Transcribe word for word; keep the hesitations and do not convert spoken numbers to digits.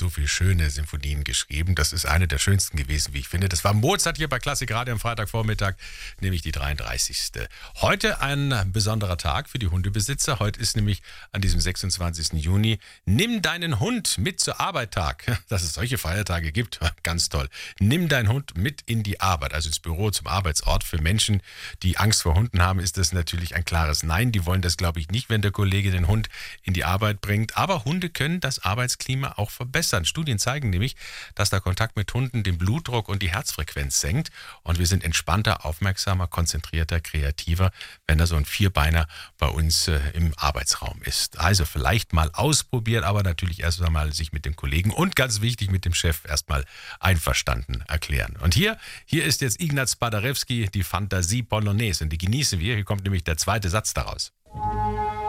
so viele schöne Sinfonien geschrieben. Das ist eine der schönsten gewesen, wie ich finde. Das war Mozart hier bei Klassik Radio am Freitagvormittag, nämlich die dreiunddreißigste Heute ein besonderer Tag für die Hundebesitzer. Heute ist nämlich an diesem sechsundzwanzigsten Juni Nimm deinen Hund mit zur Arbeit Tag. Dass es solche Feiertage gibt, ganz toll. Nimm deinen Hund mit in die Arbeit, also ins Büro, zum Arbeitsort. Für Menschen, die Angst vor Hunden haben, ist das natürlich ein klares Nein. Die wollen das, glaube ich, nicht, wenn der Kollege den Hund in die Arbeit bringt. Aber Hunde können das Arbeitsklima auch verbessern. Studien zeigen nämlich, dass der Kontakt mit Hunden den Blutdruck und die Herzfrequenz senkt. Und wir sind entspannter, aufmerksamer, konzentrierter, kreativer, wenn da so ein Vierbeiner bei uns äh, im Arbeitsraum ist. Also vielleicht mal ausprobieren, aber natürlich erst einmal sich mit dem Kollegen und ganz wichtig mit dem Chef erstmal einverstanden erklären. Und hier, hier ist jetzt Ignaz Paderewski, die Fantasie Polonaise. Und die genießen wir. Hier kommt nämlich der zweite Satz daraus.